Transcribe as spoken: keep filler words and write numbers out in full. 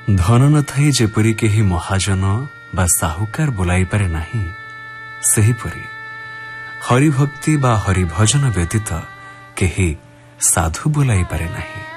धन न थाई जेपरी केही महाजन बा साहुकार बोलाई पारे नाही, सेहीपरि हरिभक्ति बा हरिभजन व्यतीत केही साधु बोलाई पारे नाही।